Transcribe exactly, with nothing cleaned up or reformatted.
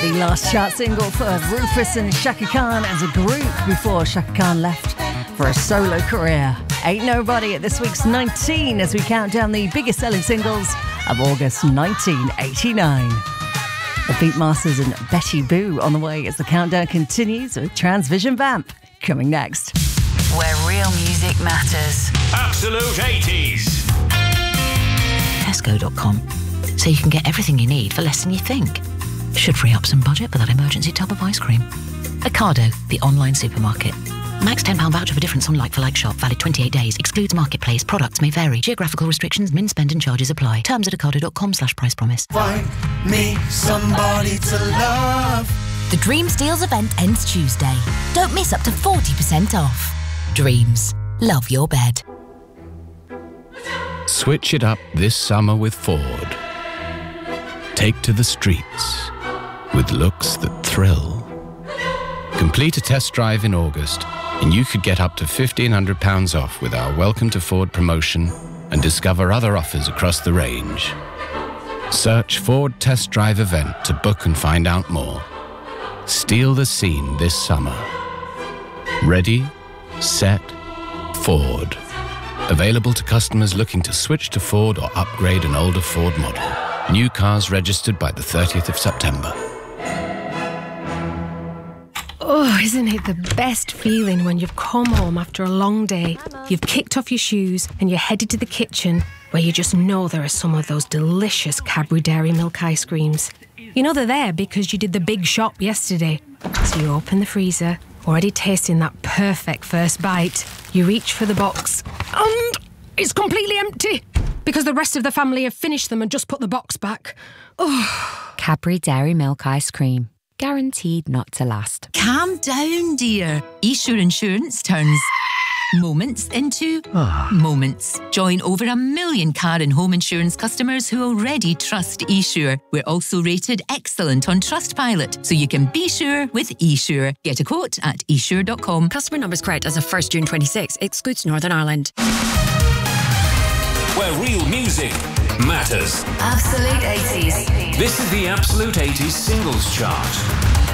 the last chart single for Rufus and Shaka Khan as a group before Shaka Khan left for a solo career. Ain't Nobody at this week's nineteen as we count down the biggest selling singles of August nineteen eighty-nine. The Beatmasters and Betty Boo on the way as the countdown continues with Transvision Vamp coming next. Where real music matters. Absolute eighties. Tesco dot com. So you can get everything you need for less than you think. Should free up some budget for that emergency tub of ice cream. Ocado, the online supermarket. Max ten pounds voucher for difference on like-for-like shop. Valid twenty-eight days. Excludes marketplace. Products may vary. Geographical restrictions, min spend and charges apply. Terms at ocado dot com slash price promise. Find me somebody to love. The Dreams Deals event ends Tuesday. Don't miss up to forty percent off. Dreams. Love your bed. Switch it up this summer with Ford. Take to the streets with looks that thrill. Complete a test drive in August and you could get up to fifteen hundred pounds off with our Welcome to Ford promotion and discover other offers across the range. Search Ford Test Drive event to book and find out more. Steal the scene this summer. Ready, set, Ford. Available to customers looking to switch to Ford or upgrade an older Ford model. New cars registered by the thirtieth of September. Oh, isn't it the best feeling when you've come home after a long day, you've kicked off your shoes and you're headed to the kitchen where you just know there are some of those delicious Cadbury Dairy Milk ice creams. You know they're there because you did the big shop yesterday. So you open the freezer, already tasting that perfect first bite. You reach for the box and it's completely empty because the rest of the family have finished them and just put the box back. Oh. Cadbury Dairy Milk ice cream. Guaranteed not to last. Calm down, dear. eSure Insurance turns moments into moments. Join over a million car and home insurance customers who already trust eSure. We're also rated excellent on Trustpilot, so you can be sure with eSure. Get a quote at e sure dot com. Customer numbers correct as of first June twenty-six. Excludes Northern Ireland. Where real music matters. Absolute eighties. This is the Absolute eighties Singles Chart.